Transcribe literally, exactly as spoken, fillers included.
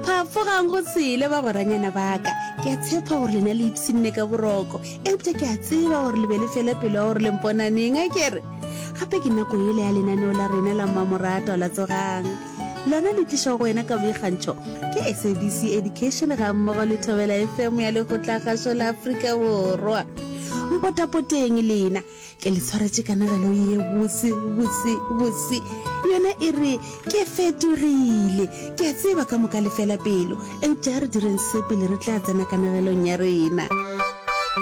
phafo gang go tsile ba goranyana baka ke a tshepa gore le na le ipsinne ka boroko epte ke a tseba gore le be le fela pelo gore le mponaneng a kere gape ke nako ele ya lenaneo la rena la mmamoratwa la tsogang lona le tliša go wena ka boikgantšho ke S A B C Education ga mmogo le Thobela F M ya lekgotlakgašo la Afrika Borwa mpotapoteng lena ke le tshwaretse kanagelo ye bose bose bose yona e re ke fetogile ke a tseba ka moka le fela pelo e tša re direng sepele re tla tsena kanagelong ya rena